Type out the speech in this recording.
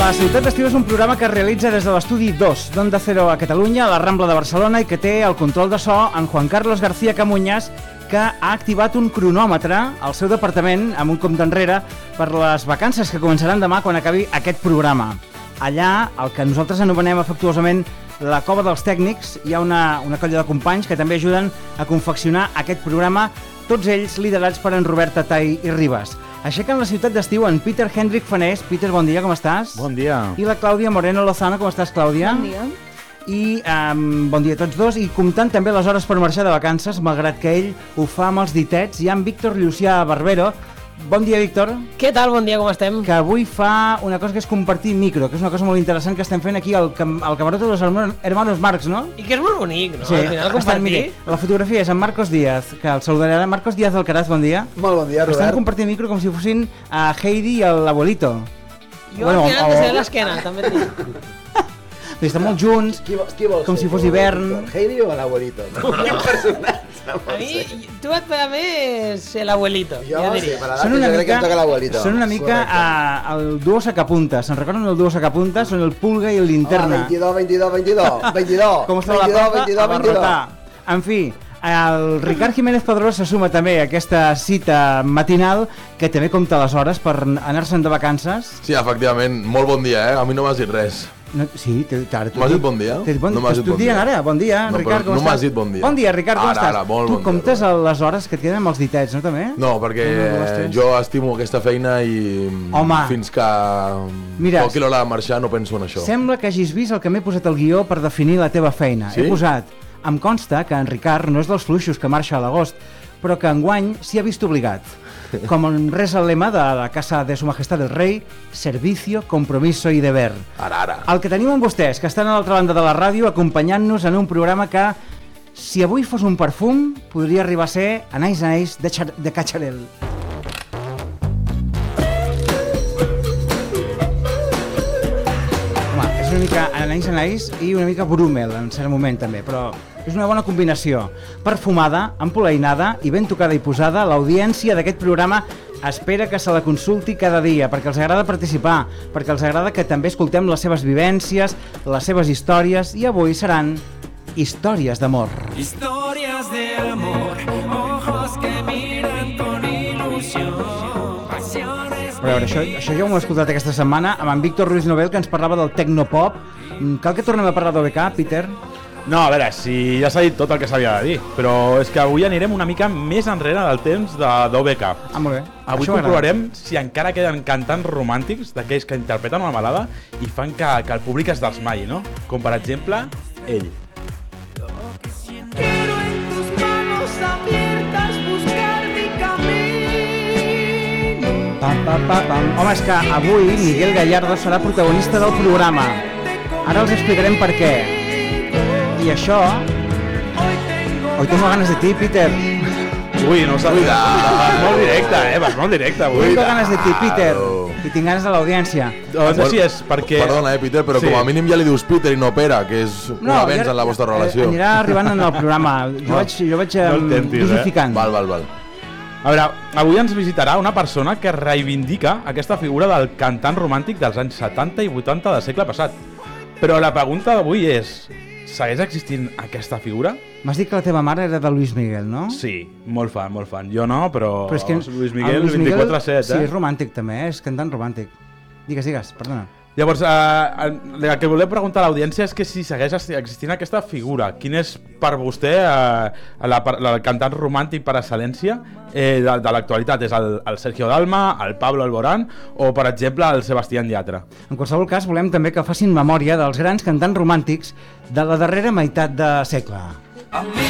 La Ciutat d'Estiu és un programa que es realitza des de l'estudi 2 d'Onda Cero a Catalunya, a la Rambla de Barcelona, i que té el control de so en Juan Carlos García Camuñas, que ha activat un cronòmetre al seu departament amb un compte enrere per les vacances que començaran demà quan acabi aquest programa. Allà, el que nosaltres anomenem afectuosament la cova dels tècnics, hi ha una colla de companys que també ajuden a confeccionar aquest programa, tots ells liderats per en Robert Tatay i Ribas. Aixequen la Ciutat d'Estiu en Peter Hendrik Fanés. Peter, bon dia, com estàs? Bon dia. I la Clàudia Moreno Lozano, com estàs, Clàudia? Bon dia. I bon dia a tots dos, i comptant també les hores per marxar de vacances, malgrat que ell ho fa amb els ditets, hi ha en Víctor Llucià Barbero. Bon dia, Víctor. Què tal? Bon dia, com estem? Que avui fa una cosa que és compartir micro, que és una cosa molt interessant que estem fent aquí al camarote de los hermanos Marx, no? I que és molt bonic, no? Sí, Al final compartir. mire, la fotografia és en Marcos Díaz, que el saludaré ara. Marcos Díaz Alcaraz, bon dia. Molt bon dia, Robert. Estan compartint micro com si fossin a Heidi i l'abuelito. Jo al final t'he de l'esquena, també et dic. Estan molt junts, Qui vols com ser, si fos hivern. Heidi o l'abuelito? Quin personatge A vols mi, ser? tu et va més l'abuelito, Jo jo sí, diria. per l'edat jo crec que em toca l'abuelito. Són una mica el duo sacapuntes. Se'n recorden el duo sacapuntes? Són el Pulga i el Linterna. 22. Com està la papa? A barrotar. En fi, el Ricard Jiménez Padrós se suma també a aquesta cita matinal, que també compta les hores per anar-se'n de vacances. Sí, efectivament, molt bon dia, A mi no m'has dit res. No, sí, ara M'has dit bon dia? No m'has dit bon dia. Ara, bon dia, No, Ricard, com no estàs? m'has dit bon dia. Bon dia, Ricard, com Ara, estàs? ara, molt Tu bon dia, comptes Robert. les hores que et queden amb els ditets, no, també? No, perquè jo estimo aquesta feina i Home. fins que Mira, toqui l'hora de marxar no penso en això. Sembla que hagis vist el que m'he posat al guió per definir la teva feina. Sí? He posat, em consta que en Ricard no és dels fluixos que marxa a l'agost, però que enguany s'hi ha vist obligat. Com resa el lema de la Casa de Su Majestad el Rei, servicio, compromiso i deber. Ara. El que tenim amb vostès, que estan a l'altra banda de la ràdio, acompanyant-nos en un programa que, si avui fos un perfum, podria arribar a ser Anais Anais de Cacharel. Home, és una mica Anais Anais i una mica Brumel, en cert moment també, però és una bona combinació. Perfumada, empolainada i ben tocada i posada, l'audiència d'aquest programa espera que se la consulti cada dia, perquè els agrada participar, perquè els agrada que també escoltem les seves vivències, les seves històries, i avui seran històries d'amor. Historias de amor, ojos que miran con ilusión, pasiones. Però a veure, això ja ho hem escoltat aquesta setmana amb en Víctor Ruiz Nobel, que ens parlava del tecnopop. Cal que tornem a parlar d'OBK, Peter? No, a veure, si ja s'ha dit tot el que s'havia de dir, però és que avui anirem una mica més enrere del temps d'OBK. Ah, molt bé. Avui Això m'agrada. comprovarem si encara queden cantants romàntics d'aquells que interpreten una balada i fan que el públic es desmai, no? Com per exemple, ell. Quiero en tus manos abiertas buscar mi camino. Pam. Home, és que avui Miguel Gallardo serà protagonista del programa. Ara els explicarem per què. I això... Hoy tengo ganas de ti, Peter. Ui, no ho sabia. Vas molt directe, vas molt directe avui. Tengo ganas de ti, Peter. I tinc ganes de l'audiència. No sé si és perquè... Perdona, Peter, però Sí. com a mínim ja li dius Peter i no Pere, que és un avenç en la vostra relació. Anirà arribant en el programa. Jo vaig No el tentis, dosificant. Val. A veure, avui ens visitarà una persona que reivindica aquesta figura del cantant romàntic dels anys 70 i 80 del segle passat. Però la pregunta d'avui és... Segueix existint aquesta figura? M'has dit que la teva mare era de Luis Miguel, no? Sí, molt fan. Jo no, però Però és que Luis Miguel el 24/7, sí, és romàntic també, és cantant romàntic. Digues, perdona. Llavors, el que volem preguntar a l'audiència és que si segueix existint aquesta figura. Quin és per vostè el cantant romàntic per excel·lència de l'actualitat? És el Sergio Dalma, el Pablo Alborán o, per exemple, el Sebastián Yatra? En qualsevol cas, volem també que facin memòria dels grans cantants romàntics de la darrera meitat de segle.